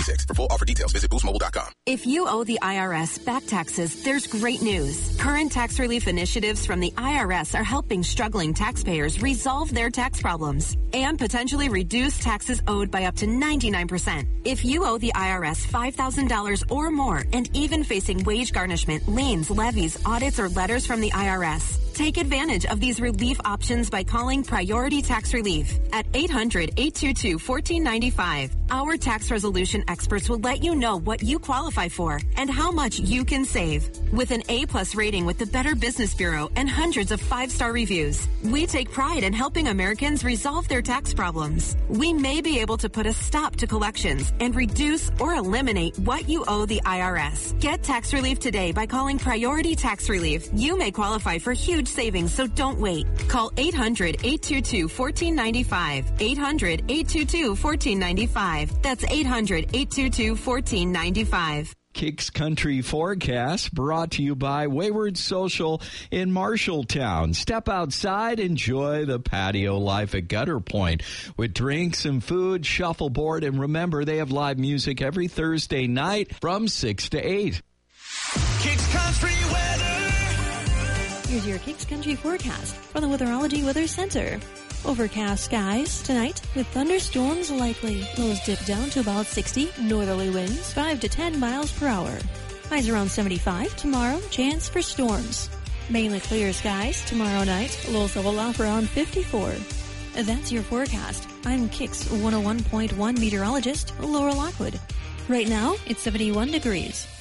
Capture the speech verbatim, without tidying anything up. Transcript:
twenty-six. For full offer details, visit boost mobile dot com. If you owe the I R S back taxes, there's great news. Current tax relief initiatives from the I R S are helping struggling taxpayers resolve their tax problems and potentially reduce taxes owed by up to ninety-nine percent. If you owe the I R S five thousand dollars or more and even facing wage garnishment, liens, levies, audits, or letters from the I R S, take advantage of these relief options by calling Priority Tax Relief at eight hundred, eight two two, one four nine five. Our tax resolution experts will let you know what you qualify for and how much you can save. With an A-plus rating with the Better Business Bureau and hundreds of five-star reviews, we take pride in helping Americans resolve their tax problems. We may be able to put a stop to collections and reduce or eliminate what you owe the I R S. Get tax relief today by calling Priority Tax Relief. You may qualify for huge savings, so don't wait. Call eight hundred, eight two two, one four nine five. eight hundred, eight two two, one four nine five. That's eight hundred, eight two two, one four nine five. Kicks Country Forecast brought to you by Wayward Social in Marshalltown. Step outside, enjoy the patio life at Gutter Point with drinks and food, shuffleboard, and remember they have live music every Thursday night from six to eight. Kicks Country weather. Here's your Kicks Country forecast from the Weatherology Weather Center. Overcast skies tonight with thunderstorms likely. Lows dip down to about sixty. Northerly winds five to ten miles per hour. Highs around seventy-five. Tomorrow, chance for storms. Mainly clear skies tomorrow night. Lows level off around fifty-four. That's your forecast. I'm Kicks one oh one point one meteorologist Laura Lockwood. Right now, it's seventy-one degrees.